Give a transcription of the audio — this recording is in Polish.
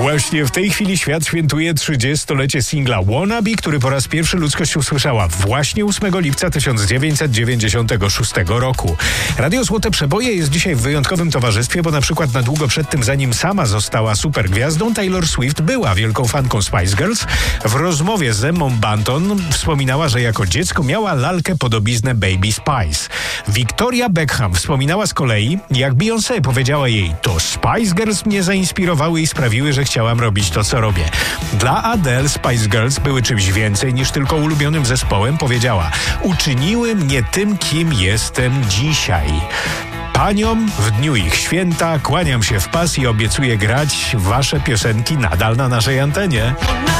Właśnie w tej chwili świat świętuje 30-lecie singla Wannabe, który po raz pierwszy ludzkość usłyszała właśnie 8 lipca 1996 roku. Radio Złote Przeboje jest dzisiaj w wyjątkowym towarzystwie, bo na przykład na długo przed tym, zanim sama została supergwiazdą, Taylor Swift była wielką fanką Spice Girls. W rozmowie z Emmą Banton wspominała, że jako dziecko miała lalkę podobiznę Baby Spice. Victoria Beckham wspominała z kolei, jak Beyoncé powiedziała jej: to Spice Girls mnie zainspirowały i sprawiły, że chciałam robić to, co robię. Dla Adele Spice Girls były czymś więcej niż tylko ulubionym zespołem. Powiedziała: uczyniły mnie tym, kim jestem dzisiaj. Paniom w dniu ich święta kłaniam się w pas i obiecuję grać wasze piosenki nadal na naszej antenie.